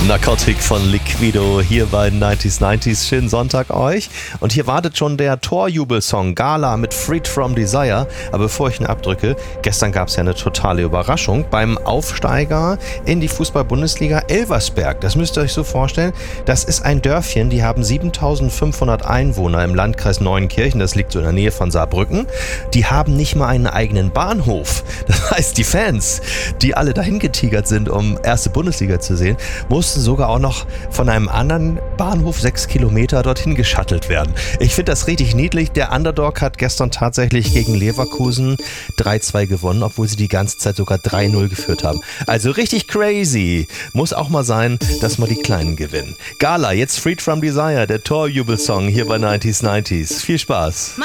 Narcotic von Liquido hier bei 90s. Schönen Sonntag euch. Und hier wartet schon der Torjubelsong Gala mit Freed from Desire. Aber bevor ich ihn abdrücke, gestern gab es ja eine totale Überraschung beim Aufsteiger in die Fußball-Bundesliga Elversberg. Das müsst ihr euch so vorstellen. Das ist ein Dörfchen, die haben 7500 Einwohner im Landkreis Neuenkirchen. Das liegt so in der Nähe von Saarbrücken. Die haben nicht mal einen eigenen Bahnhof. Das heißt, die Fans, die alle dahin getigert sind, um erste Bundesliga zu sehen, mussten sogar auch noch von einem anderen Bahnhof 6 Kilometer dorthin geschattelt werden. Ich finde das richtig niedlich. Der Underdog hat gestern tatsächlich gegen Leverkusen 3-2 gewonnen, obwohl sie die ganze Zeit sogar 3-0 geführt haben. Also richtig crazy. Muss auch mal sein, dass mal die Kleinen gewinnen. Gala, jetzt Freed from Desire, der Torjubelsong hier bei 90s. Viel Spaß.